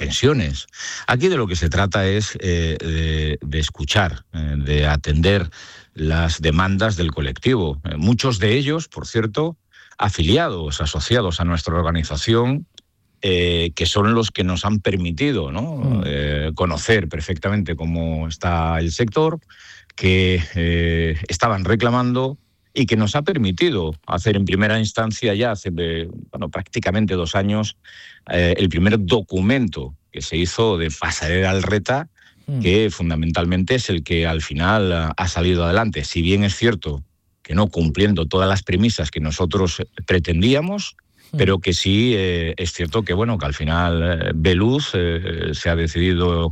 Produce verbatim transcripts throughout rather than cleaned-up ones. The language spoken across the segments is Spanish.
pensiones. Aquí de lo que se trata es eh, de, de escuchar, eh, de atender las demandas del colectivo. Eh, muchos de ellos, por cierto, afiliados, asociados a nuestra organización, eh, que son los que nos han permitido, ¿no? Mm. eh, conocer perfectamente cómo está el sector, que eh, estaban reclamando y que nos ha permitido hacer en primera instancia ya hace bueno, prácticamente dos años eh, el primer documento que se hizo de pasarela al RETA, mm. que fundamentalmente es el que al final ha salido adelante. Si bien es cierto que no cumpliendo todas las premisas que nosotros pretendíamos, mm. pero que sí eh, es cierto que, bueno, que al final eh, Beluz eh, se ha decidido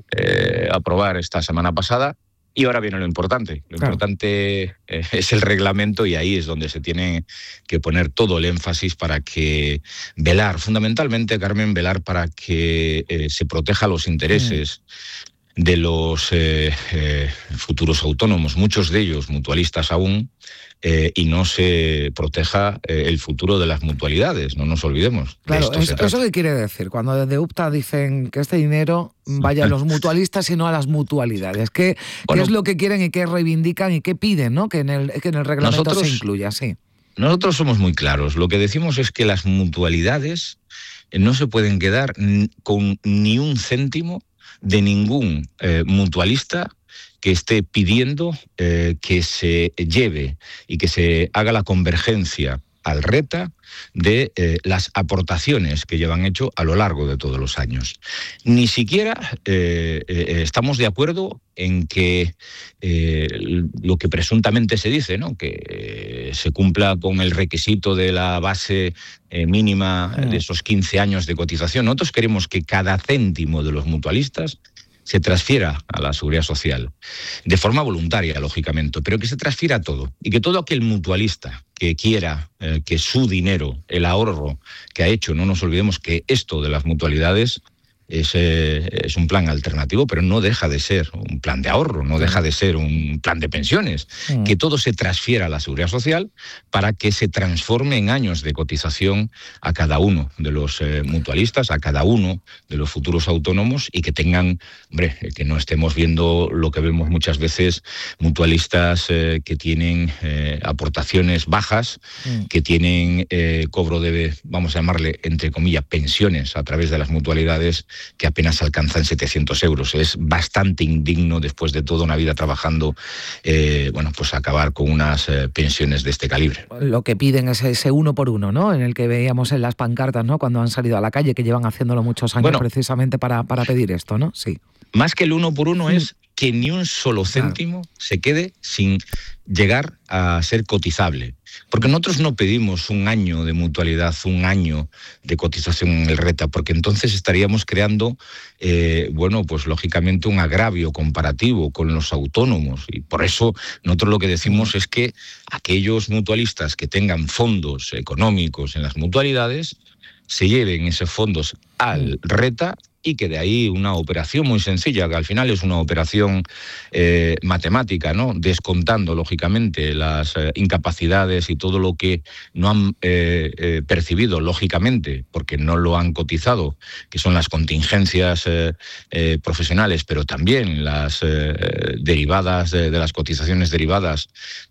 eh, aprobar esta semana pasada. Y ahora viene lo importante. Lo claro. importante eh, es el reglamento y ahí es donde se tiene que poner todo el énfasis para que velar, fundamentalmente, Carmen, velar para que eh, se proteja los intereses mm. de los eh, eh, futuros autónomos, muchos de ellos mutualistas aún, eh, y no se proteja eh, el futuro de las mutualidades, no nos olvidemos. Claro, es, ¿eso qué quiere decir? Cuando desde U P T A dicen que este dinero vaya a los mutualistas y no a las mutualidades, ¿qué, bueno, ¿qué es lo que quieren y qué reivindican y qué piden, ¿no? que, en el, que en el reglamento nosotros, se incluya? Sí. Nosotros somos muy claros. Lo que decimos es que las mutualidades no se pueden quedar con ni un céntimo de ningún eh, mutualista que esté pidiendo eh, que se lleve y que se haga la convergencia al RETA de eh, las aportaciones que llevan hecho a lo largo de todos los años. Ni siquiera eh, eh, estamos de acuerdo en que eh, lo que presuntamente se dice, ¿no? que eh, se cumpla con el requisito de la base eh, mínima de esos quince años de cotización. Nosotros queremos que cada céntimo de los mutualistas se transfiera a la Seguridad Social, de forma voluntaria, lógicamente, pero que se transfiera todo, y que todo aquel mutualista que quiera eh, que su dinero, el ahorro que ha hecho, no nos olvidemos que esto de las mutualidades es, eh, es un plan alternativo, pero no deja de ser un plan de ahorro, no deja de ser un plan de pensiones, sí. que todo se transfiera a la Seguridad Social para que se transforme en años de cotización a cada uno de los eh, mutualistas, a cada uno de los futuros autónomos, y que tengan, hombre, que no estemos viendo lo que vemos muchas veces, mutualistas eh, que tienen eh, aportaciones bajas, sí. que tienen eh, cobro de, vamos a llamarle, entre comillas, pensiones a través de las mutualidades, que apenas alcanzan setecientos euros. Es bastante indigno, después de toda una vida trabajando, eh, bueno, pues acabar con unas eh, pensiones de este calibre. Lo que piden es ese uno por uno, ¿no? En el que veíamos en las pancartas, ¿no? Cuando han salido a la calle, que llevan haciéndolo muchos años, bueno, precisamente para, para pedir esto, ¿no? Sí. Más que el uno por uno sí. es que ni un solo céntimo claro. se quede sin llegar a ser cotizable. Porque nosotros no pedimos un año de mutualidad, un año de cotización en el RETA, porque entonces estaríamos creando, eh, bueno, pues lógicamente un agravio comparativo con los autónomos. Y por eso nosotros lo que decimos es que aquellos mutualistas que tengan fondos económicos en las mutualidades se lleven esos fondos al RETA, y que de ahí una operación muy sencilla, que al final es una operación eh, matemática, ¿no? Descontando, lógicamente, las eh, incapacidades y todo lo que no han eh, eh, percibido, lógicamente, porque no lo han cotizado, que son las contingencias eh, eh, profesionales, pero también las eh, derivadas de, de las cotizaciones derivadas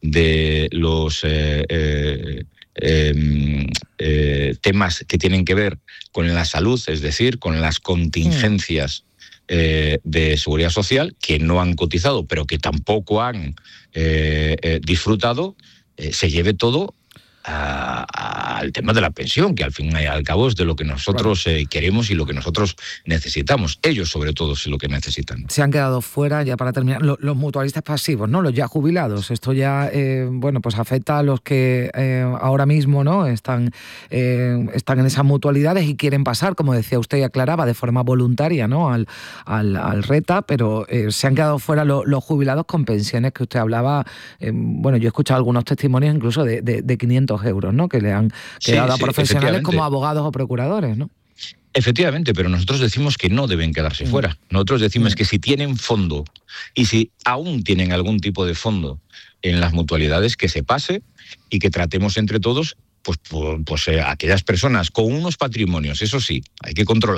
de los Eh, eh, Eh, eh, temas que tienen que ver con la salud, es decir, con las contingencias eh, de seguridad social que no han cotizado, pero que tampoco han eh, eh, disfrutado, eh, se lleve todo a, a, al tema de la pensión, que al fin y al cabo es de lo que nosotros eh, queremos y lo que nosotros necesitamos. Ellos, sobre todo, es lo que necesitan. Se han quedado fuera, ya para terminar, los, los mutualistas pasivos, ¿no? Los ya jubilados. Esto ya, eh, bueno, pues afecta a los que eh, ahora mismo, ¿no? Están, eh, están en esas mutualidades y quieren pasar, como decía usted y aclaraba, de forma voluntaria, ¿no? Al, al, al RETA, pero eh, se han quedado fuera los, los jubilados con pensiones que usted hablaba. Eh, bueno, yo he escuchado algunos testimonios incluso de, de, de quinientos euros, ¿no? Que le han quedado sí, a profesionales sí, como abogados o procuradores, ¿no? Efectivamente, pero nosotros decimos que no deben quedarse mm. fuera. Nosotros decimos mm. que si tienen fondo y si aún tienen algún tipo de fondo en las mutualidades, que se pase y que tratemos entre todos, pues, pues, pues eh, aquellas personas con unos patrimonios, eso sí, hay que controlarlo,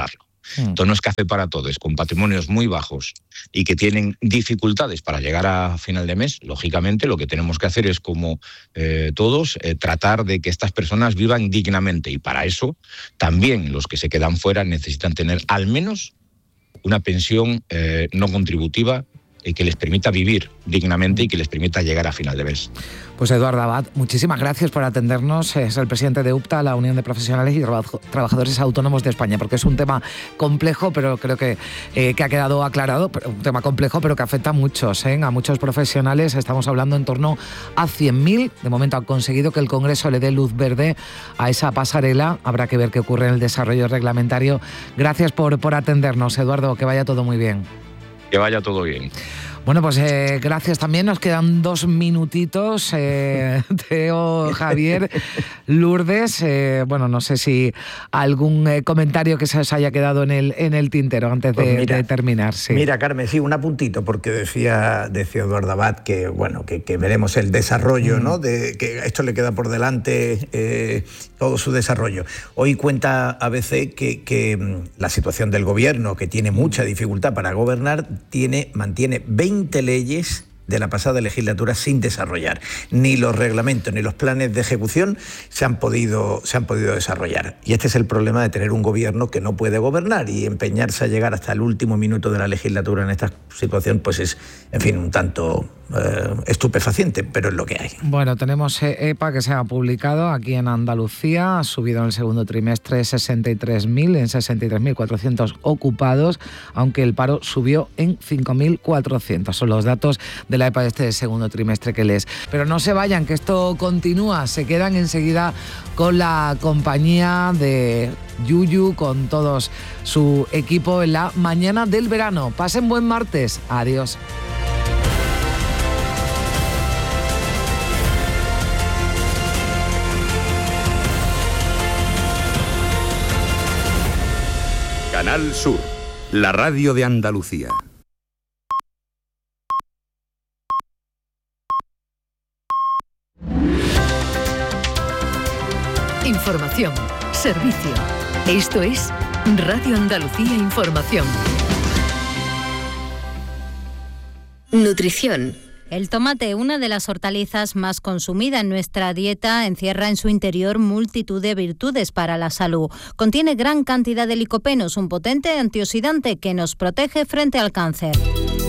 Mm. Entonces no es café para todos, con patrimonios muy bajos y que tienen dificultades para llegar a final de mes. Lógicamente lo que tenemos que hacer es, como eh, todos, eh, tratar de que estas personas vivan dignamente, y para eso también los que se quedan fuera necesitan tener al menos una pensión eh, no contributiva y que les permita vivir dignamente y que les permita llegar a final de mes. Pues Eduardo Abad, muchísimas gracias por atendernos. Es el presidente de UPTA, la Unión de Profesionales y Trabajadores Autónomos de España, porque es un tema complejo, pero creo que, eh, que ha quedado aclarado, un tema complejo, pero que afecta a muchos, ¿eh? a muchos profesionales. Estamos hablando en torno a cien mil. De momento han conseguido que el Congreso le dé luz verde a esa pasarela. Habrá que ver qué ocurre en el desarrollo reglamentario. Gracias por, por atendernos, Eduardo, que vaya todo muy bien. Que vaya todo bien. Bueno, pues eh, gracias también. Nos quedan dos minutitos. Eh, Teo, Javier, Lourdes. Eh, bueno, no sé si algún eh, comentario que se os haya quedado en el, en el tintero antes de, pues mira, de terminar. Sí. Mira, Carmen, sí, un apuntito, porque decía, decía Eduardo Abad que, bueno, que, que veremos el desarrollo, mm. ¿no? De, que esto le queda por delante eh, todo su desarrollo. Hoy cuenta A B C que, que la situación del gobierno, que tiene mucha dificultad para gobernar, tiene, mantiene veinte leyes de la pasada legislatura sin desarrollar. Ni los reglamentos ni los planes de ejecución se han podido, se han podido desarrollar. Y este es el problema de tener un gobierno que no puede gobernar, y empeñarse a llegar hasta el último minuto de la legislatura en esta situación, pues es, en fin, un tanto eh, estupefaciente, pero es lo que hay. Bueno, tenemos E P A que se ha publicado aquí en Andalucía, ha subido en el segundo trimestre sesenta y tres mil, en sesenta y tres mil cuatrocientos ocupados, aunque el paro subió en cinco mil cuatrocientos. Son los datos de la E P A de este segundo trimestre que lees. Pero no se vayan, que esto continúa. Se quedan enseguida con la compañía de Yuyu, con todos su equipo en la mañana del verano. Pasen buen martes. Adiós. Canal Sur, la radio de Andalucía. Información, servicio. Esto es Radio Andalucía Información. Nutrición. El tomate, una de las hortalizas más consumidas en nuestra dieta, encierra en su interior multitud de virtudes para la salud. Contiene gran cantidad de licopenos, un potente antioxidante que nos protege frente al cáncer.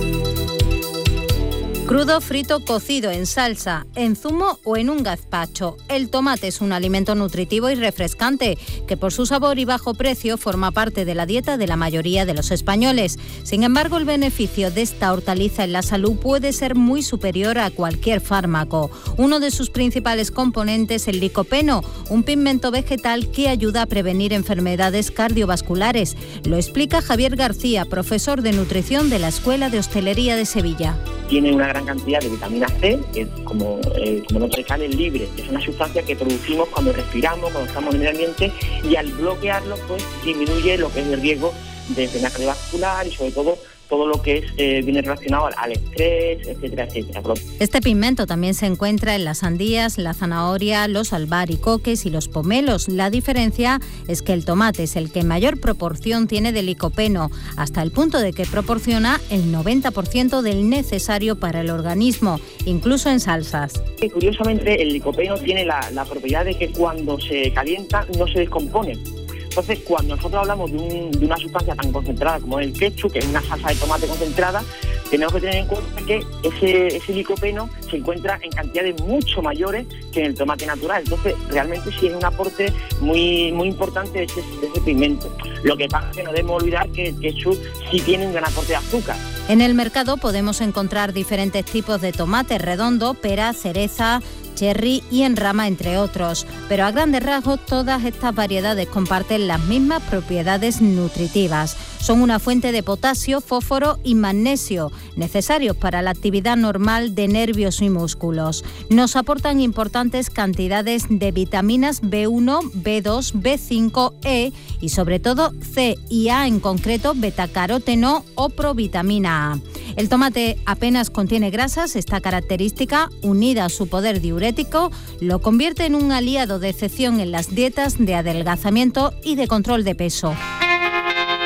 Crudo, frito, cocido, en salsa, en zumo o en un gazpacho. El tomate es un alimento nutritivo y refrescante que por su sabor y bajo precio forma parte de la dieta de la mayoría de los españoles. Sin embargo, el beneficio de esta hortaliza en la salud puede ser muy superior a cualquier fármaco. Uno de sus principales componentes es el licopeno, un pigmento vegetal que ayuda a prevenir enfermedades cardiovasculares. Lo explica Javier García, profesor de nutrición de la Escuela de Hostelería de Sevilla. Tiene una gran cantidad de vitamina C, que es como, eh, como nosotros sale libre. Es una sustancia que producimos cuando respiramos, cuando estamos en el ambiente, y al bloquearlo, pues disminuye lo que es el riesgo de enfermedad cardiovascular y sobre todo todo lo que es eh, viene relacionado al, al estrés, etcétera, etcétera. Este pigmento también se encuentra en las sandías, la zanahoria, los albaricoques y los pomelos. La diferencia es que el tomate es el que mayor proporción tiene de licopeno, hasta el punto de que proporciona el noventa por ciento del necesario para el organismo, incluso en salsas. Y curiosamente, el licopeno tiene la, la propiedad de que cuando se calienta no se descompone. Entonces, cuando nosotros hablamos de, un, de una sustancia tan concentrada como el ketchup, que es una salsa de tomate concentrada, tenemos que tener en cuenta que ese, ese licopeno se encuentra en cantidades mucho mayores que en el tomate natural. Entonces, realmente sí es un aporte muy, muy importante de ese, de ese pigmento. Lo que pasa es que no debemos olvidar que el ketchup sí tiene un gran aporte de azúcar. En el mercado podemos encontrar diferentes tipos de tomate redondo, pera, cereza, cherry y en rama, entre otros. Pero a grandes rasgos, todas estas variedades comparten las mismas propiedades nutritivas. Son una fuente de potasio, fósforo y magnesio, necesarios para la actividad normal de nervios y músculos. Nos aportan importantes cantidades de vitaminas B uno, B dos, B cinco, E y sobre todo C y A, en concreto betacaroteno o provitamina A. El tomate apenas contiene grasas. Esta característica, unida a su poder diurético, lo convierte en un aliado de excepción en las dietas de adelgazamiento y de control de peso.